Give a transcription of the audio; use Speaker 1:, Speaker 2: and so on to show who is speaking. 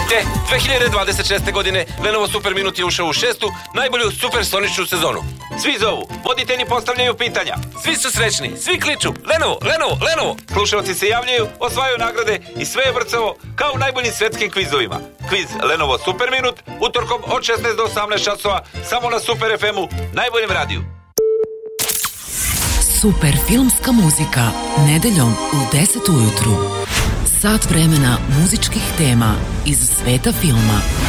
Speaker 1: 2026. godine Lenovo Super Minut je ušao u 6. najbolju supersoničnu sezonu. Svi zovu, voditelji postavljaju pitanja, svi su srećni, svi kliču Lenovo, Lenovo, Lenovo. Slušalci se javljaju, osvajaju nagrade i sve je vrcavo kao u najboljim svetskim kvizovima. Kviz Lenovo Super Minut utorkom od 16 do 18 časova samo na Super FM-u, najboljem radiju.
Speaker 2: Super filmska muzika nedeljom u 10 ujutru. Sat vremena muzičkih tema iz sveta filma.